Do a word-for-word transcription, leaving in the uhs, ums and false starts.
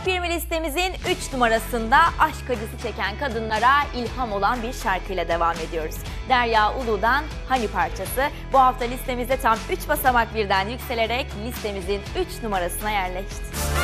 Top yirmi listemizin üç numarasında aşk acısı çeken kadınlara ilham olan bir şarkıyla devam ediyoruz. Derya Ulu'dan Hani parçası bu hafta listemizde tam üç basamak birden yükselerek listemizin üç numarasına yerleşti.